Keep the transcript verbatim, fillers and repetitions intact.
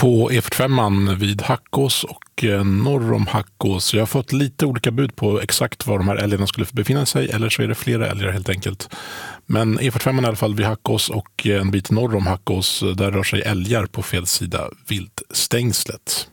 på E fyrtiofem vid Hackås och norr om Hackås. Jag har fått lite olika bud på exakt var de här älgarna skulle befinna sig, eller så är det flera älgar helt enkelt. Men E fyrtiofem i alla fall vid Hackås och en bit norr om Hackås, där rör sig älgar på fel sida viltstängslet.